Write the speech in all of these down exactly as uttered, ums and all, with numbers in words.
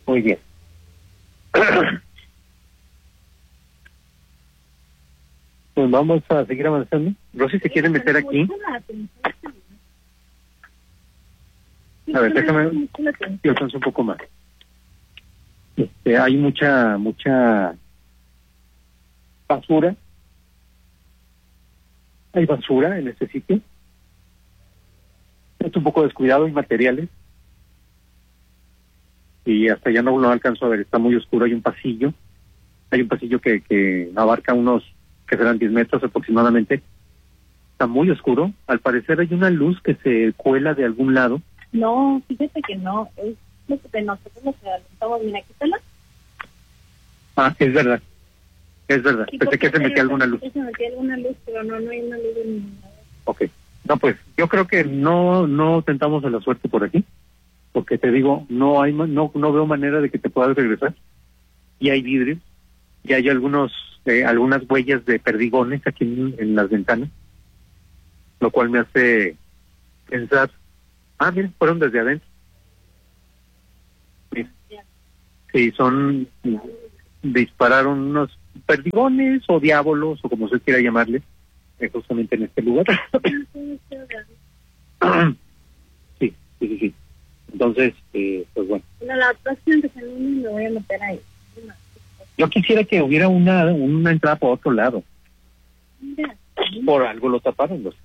Muy bien. Pues vamos a seguir avanzando. Rosy, ¿se quiere meter aquí? A ver, déjame, yo alcanzo un poco más. Este, hay mucha, mucha basura. Hay basura en este sitio. Está un poco descuidado, hay materiales. Y hasta ya no lo alcanzo a ver, está muy oscuro, hay un pasillo. Hay un pasillo que, que abarca unos, que serán diez metros aproximadamente. Está muy oscuro. Al parecer hay una luz que se cuela de algún lado. No, fíjate que no, es lo que nosotros nos adelantamos. Mira, quítala. Ah, es verdad, es verdad. Sí, Pensé que se metía alguna luz. Se metía alguna luz, pero no, no hay una luz en ningún lado. Ok. No, pues yo creo que no no tentamos a la suerte por aquí, porque te digo, no hay ma- no no veo manera de que te puedas regresar. Y hay vidrios, y hay algunos eh, algunas huellas de perdigones aquí en, en las ventanas, lo cual me hace pensar, ah, mira, fueron desde adentro. Sí, sí, son, dispararon unos perdigones o diábolos o como se quiera llamarle, eh, justamente en este lugar. Sí, sí, sí, sí. Entonces, eh, pues bueno. Bueno, la próxima que se me voy a meter ahí. Yo quisiera que hubiera una una entrada por otro lado. Mira. Por algo lo taparon los.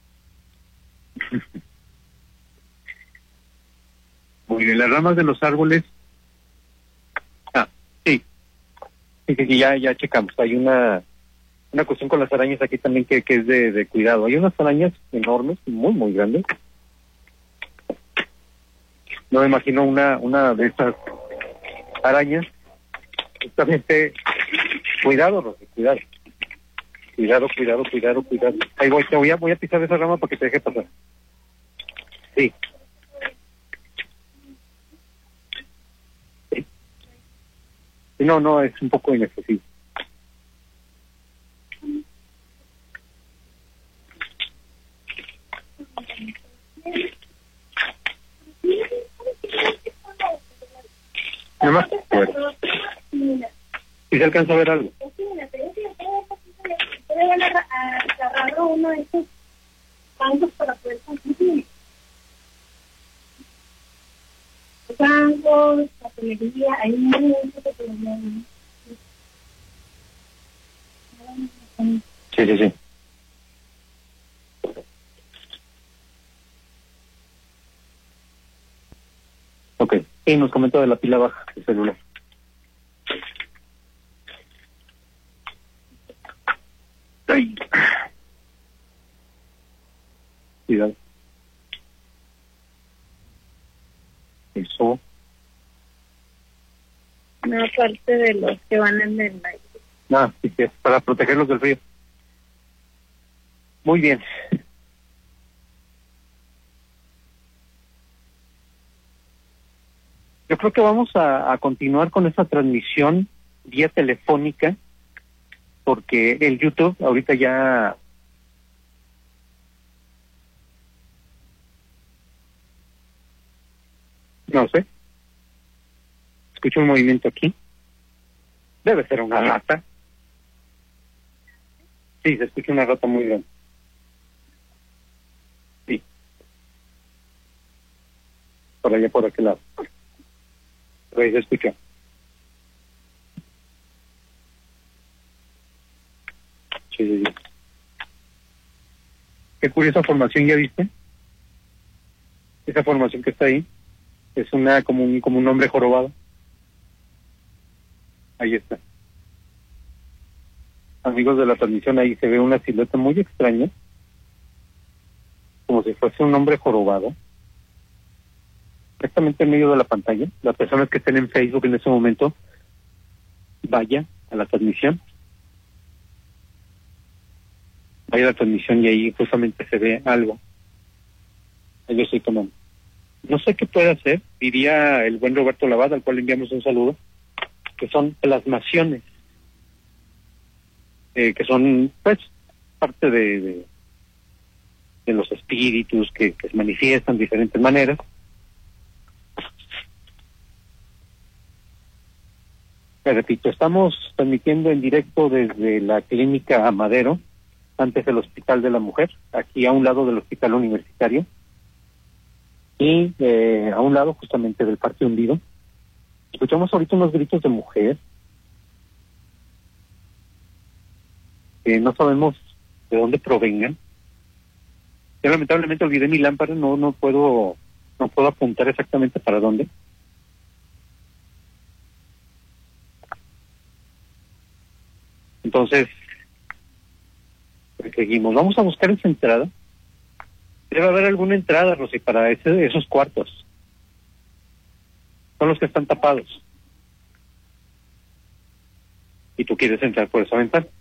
Muy bien, las ramas de los árboles. Ah, sí. Sí, sí, sí, ya, ya checamos. Hay una una cuestión con las arañas aquí también que, que es de, de cuidado. Hay unas arañas enormes, muy, muy grandes. No me imagino una una de esas arañas. Justamente, cuidado, Rosy, cuidado. Cuidado, cuidado, cuidado, cuidado. Ahí voy, te voy a, voy a pisar esa rama para que te deje pasar. Sí. Sí. No, no, es un poco inaccesible. ¿Nada más? Bueno. ¿Y se alcanza a ver algo? Van a agarrar uno de esos bancos para poder conseguir. Bancos, papelería, hay mucho que tenemos. Sí, sí, sí. Ok. Sí, nos comentó de la pila baja del celular. Ay. Cuidado. Eso. Una parte de los que van en el aire. Ah, sí, sí, para protegerlos del frío. Muy bien. Yo creo que vamos a, a continuar con esta transmisión vía telefónica, porque el YouTube ahorita ya... No sé. Escucho un movimiento aquí. Debe ser una rata. Sí, se escucha una rata muy grande. Sí. Por allá, por aquel lado. Por ahí se escucha. Sí, sí, sí. Qué curiosa formación, ¿ya viste? Esa formación que está ahí es una como un, como un hombre jorobado. Ahí está. Amigos de la transmisión, ahí se ve una silueta muy extraña, como si fuese un hombre jorobado, exactamente en medio de la pantalla. Las personas que estén en Facebook en ese momento, vaya a la transmisión. Vaya a la transmisión y ahí justamente se ve algo. Ahí lo estoy tomando. No sé qué puede hacer, diría el buen Roberto Lavada, al cual le enviamos un saludo, que son plasmaciones, eh, que son, pues, parte de, de, de los espíritus que, que se manifiestan de diferentes maneras. Te repito, estamos transmitiendo en directo desde la clínica Madero, antes del Hospital de la Mujer, aquí a un lado del Hospital Universitario, y eh, a un lado justamente del Parque Hundido. Escuchamos ahorita unos gritos de mujer, que no sabemos de dónde provengan. Yo lamentablemente olvidé mi lámpara, no no puedo no puedo apuntar exactamente para dónde. Entonces, pues seguimos. Vamos a buscar esa entrada. Debe haber alguna entrada, Rosy, para ese, esos cuartos. Son los que están tapados. Y tú quieres entrar por esa ventana.